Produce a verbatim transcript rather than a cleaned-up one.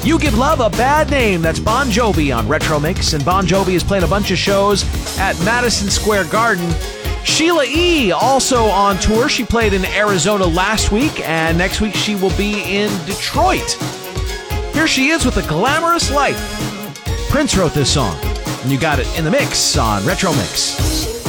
You Give Love a Bad Name. That's Bon Jovi on Retro Mix. And Bon Jovi is playing a bunch of shows at Madison Square Garden. Sheila E. also on tour. She played in Arizona last week, and next week she will be in Detroit. Here she is with A Glamorous Life. Prince wrote this song, and you got it in the mix on Retro Mix.